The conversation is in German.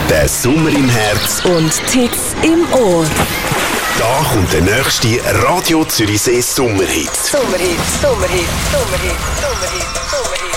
Der Sommer im Herz und Tits im Ohr. Da kommt der nächste Radio Zürichsee Sommerhit. Sommerhit, Sommerhit, Sommerhit, Sommerhit, Sommerhit.